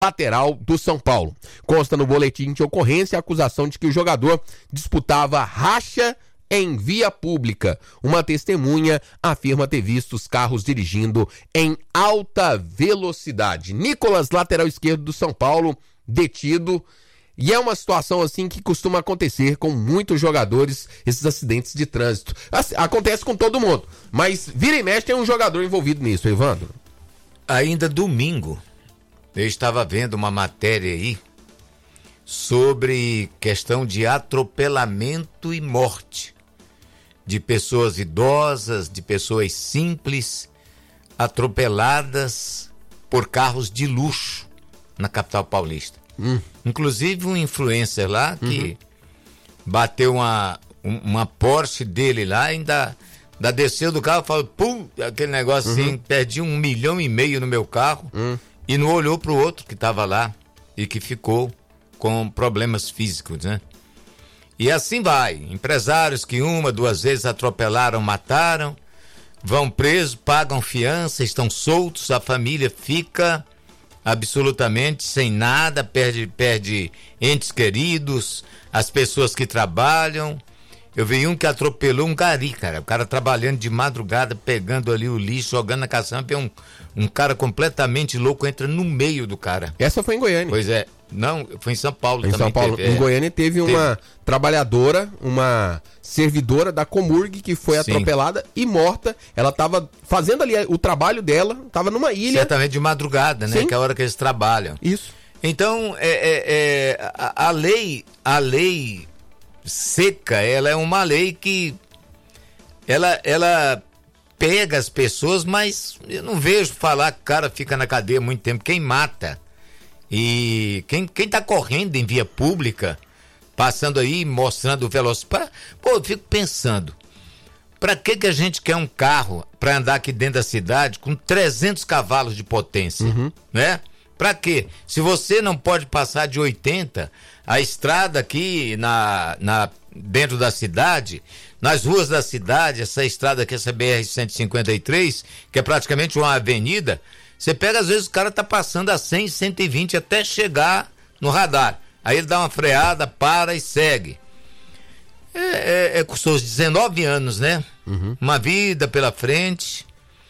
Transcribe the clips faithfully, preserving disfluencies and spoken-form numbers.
lateral do São Paulo. Consta no boletim de ocorrência a acusação de que o jogador disputava racha em via pública. Uma testemunha afirma ter visto os carros dirigindo em alta velocidade. Nicolas, lateral esquerdo do São Paulo, detido. E é uma situação assim que costuma acontecer com muitos jogadores, esses acidentes de trânsito. Assim, acontece com todo mundo, mas vira e mexe tem um jogador envolvido nisso, Evandro. Ainda domingo, eu estava vendo uma matéria aí sobre questão de atropelamento e morte de pessoas idosas, de pessoas simples, atropeladas por carros de luxo na capital paulista. Hum. Inclusive um influencer lá que uhum. bateu uma, uma Porsche dele lá, ainda, ainda desceu do carro e falou, pum, aquele negócio uhum. assim, perdi um milhão e meio no meu carro uhum. e não olhou pro outro que estava lá e que ficou com problemas físicos, né? E assim vai, empresários que uma, duas vezes atropelaram, mataram, vão presos, pagam fiança, estão soltos, a família fica absolutamente sem nada, perde, perde entes queridos, as pessoas que trabalham. Eu vi um que atropelou um gari, cara, o cara trabalhando de madrugada, pegando ali o lixo, jogando na caçamba, e um, um cara completamente louco entra no meio do cara. Essa foi em Goiânia. Pois é, não, foi em São Paulo em também. São Paulo, teve, em é, Goiânia teve, teve uma trabalhadora, uma servidora da Comurg que foi Sim. atropelada e morta. Ela estava fazendo ali o trabalho dela, estava numa ilha. Certamente de madrugada, né? Sim. Que é a hora que eles trabalham. Isso. Então, é, é, é, a, a lei, a lei seca, ela é uma lei que ela, ela pega as pessoas, mas eu não vejo falar que o cara fica na cadeia muito tempo. Quem mata e quem, quem tá correndo em via pública, passando aí, mostrando o velocímetro, pô, eu fico pensando, pra que que a gente quer um carro pra andar aqui dentro da cidade com trezentos cavalos de potência, uhum. né? Pra quê? Se você não pode passar de oitenta, a estrada aqui na, na, dentro da cidade, nas ruas da cidade, essa estrada aqui, essa B R cento e cinquenta e três, que é praticamente uma avenida, você pega, às vezes o cara tá passando a cem, cento e vinte até chegar no radar. Aí ele dá uma freada, para e segue. É, é, é custoso, dezenove anos, né? Uhum. Uma vida pela frente,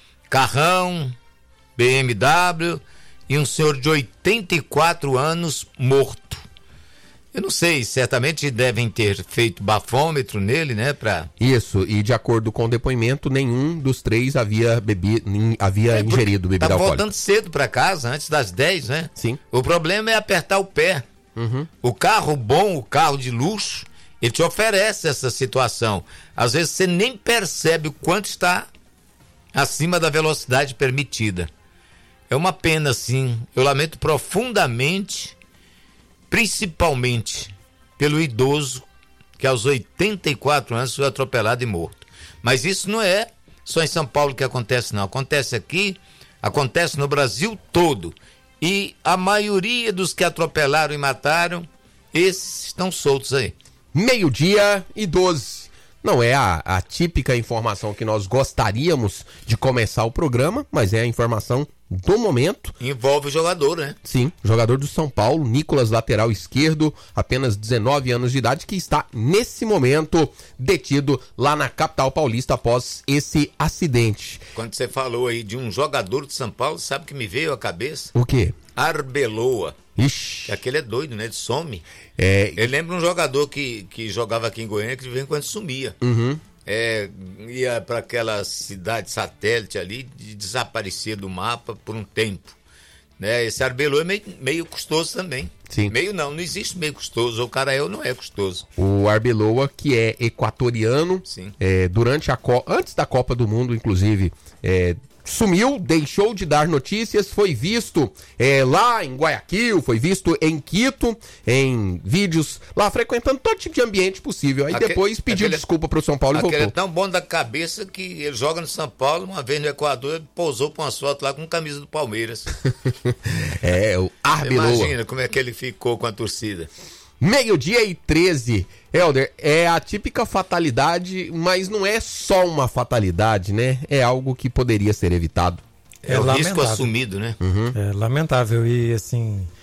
carrão, B M W e um senhor de oitenta e quatro anos morto. Eu não sei, certamente devem ter feito bafômetro nele, né? Pra... Isso, e de acordo com o depoimento, nenhum dos três havia, bebi, havia é, ingerido bebida tá alcoólica. Tá voltando cedo pra casa, antes das dez, né? Sim. O problema é apertar o pé. Uhum. O carro bom, o carro de luxo, ele te oferece essa situação. Às vezes você nem percebe o quanto está acima da velocidade permitida. É uma pena, sim. Eu lamento profundamente, principalmente pelo idoso que aos oitenta e quatro anos foi atropelado e morto. Mas isso não é só em São Paulo que acontece, não. Acontece aqui, acontece no Brasil todo. E a maioria dos que atropelaram e mataram, esses estão soltos aí. Meio-dia e doze. Não é a, a típica informação que nós gostaríamos de começar o programa, mas é a informação do momento. Envolve o jogador, né? Sim, jogador do São Paulo, Nicolas, lateral esquerdo, apenas dezenove anos de idade, que está nesse momento detido lá na capital paulista após esse acidente. Quando você falou aí de um jogador de São Paulo, sabe o que me veio à cabeça? O quê? Arbeloa. Ixi. Aquele é doido, né? Ele some. É... Eu lembro um jogador que, que jogava aqui em Goiânia que de vez em quando sumia. Uhum. É, ia para aquela cidade satélite ali, de desaparecer do mapa por um tempo. Né? Esse Arbeloa é meio, meio custoso também. Sim. Meio não, não existe meio custoso. O cara é ou não é custoso. O Arbeloa, que é equatoriano, Sim. É, durante a Co- antes da Copa do Mundo, inclusive, é, sumiu, deixou de dar notícias, foi visto é, lá em Guayaquil, foi visto em Quito, em vídeos lá frequentando todo tipo de ambiente possível. Aí Aque, depois pediu aquele, desculpa pro São Paulo e voltou. Aquele é tão bom da cabeça que ele joga no São Paulo, uma vez no Equador, ele pousou pra uma foto lá com camisa do Palmeiras. É, o Arbeloa. Imagina como é que ele ficou com a torcida. Meio-dia e treze. Helder, é a típica fatalidade, mas não é só uma fatalidade, né? É algo que poderia ser evitado. É, é o lamentável. Risco assumido, né? Uhum. É lamentável e, assim,